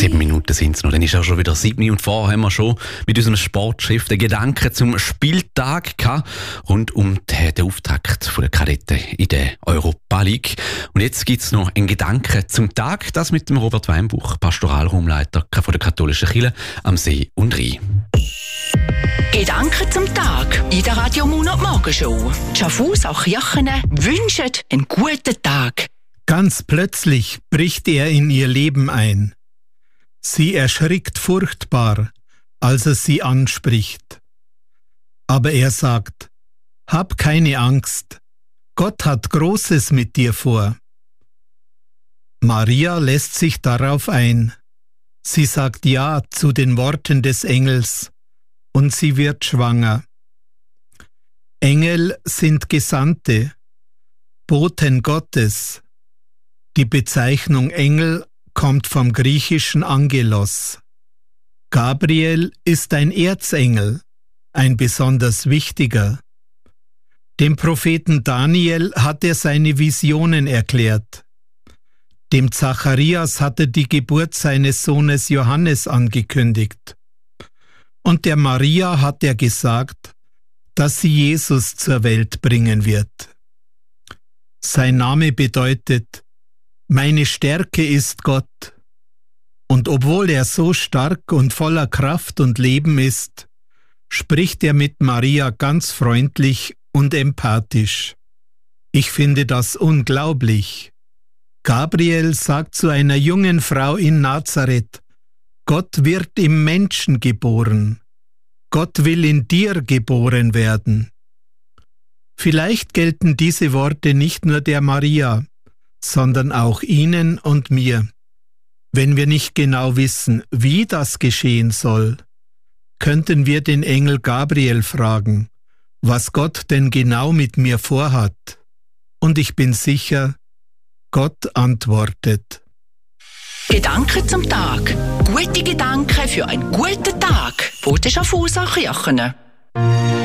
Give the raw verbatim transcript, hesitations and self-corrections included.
Sieben Minuten sind es noch, dann ist auch schon wieder sieben und vorher haben wir schon mit unserem Sportchef den Gedanken zum Spieltag gehabt, rund um den, den Auftakt von der Kadetten in der Europa League. Und jetzt gibt es noch einen Gedanken zum Tag, das mit dem Robert Weinbuch, Pastoralraumleiter von der katholischen Kirche am See und Rhein. Gedanken zum Tag in der Radio Monat Morgenshow. Schaffhauser Kirchen wünschen einen guten Tag. Ganz plötzlich bricht er in ihr Leben ein. Sie erschrickt furchtbar, als er sie anspricht. Aber er sagt: Hab keine Angst, Gott hat Großes mit dir vor. Maria lässt sich darauf ein. Sie sagt Ja zu den Worten des Engels und sie wird schwanger. Engel sind Gesandte, Boten Gottes. Die Bezeichnung Engel kommt vom griechischen Angelos. Gabriel ist ein Erzengel, ein besonders wichtiger. Dem Propheten Daniel hat er seine Visionen erklärt. Dem Zacharias hat er die Geburt seines Sohnes Johannes angekündigt. Und der Maria hat er gesagt, dass sie Jesus zur Welt bringen wird. Sein Name bedeutet: Meine Stärke ist Gott. Und obwohl er so stark und voller Kraft und Leben ist, spricht er mit Maria ganz freundlich und empathisch. Ich finde das unglaublich. Gabriel sagt zu einer jungen Frau in Nazareth: Gott wird im Menschen geboren. Gott will in dir geboren werden. Vielleicht gelten diese Worte nicht nur der Maria, sondern auch Ihnen und mir. Wenn wir nicht genau wissen, wie das geschehen soll, könnten wir den Engel Gabriel fragen, was Gott denn genau mit mir vorhat. Und ich bin sicher, Gott antwortet. Gedanken zum Tag. Gute Gedanken für einen guten Tag. Von den Schaffhauser Kirchen.